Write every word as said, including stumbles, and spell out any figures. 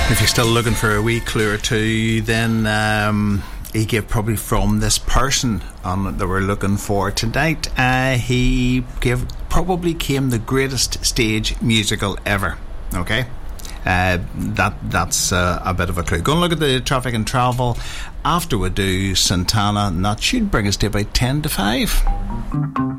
If you're still looking for a wee clue or two, then um, he gave probably from this person on that we're looking for tonight. Uh, he gave probably came the greatest stage musical ever. Okay, uh, that that's uh, a bit of a clue. Go and look at the traffic and travel after we do Santana, and that should bring us to about ten to five.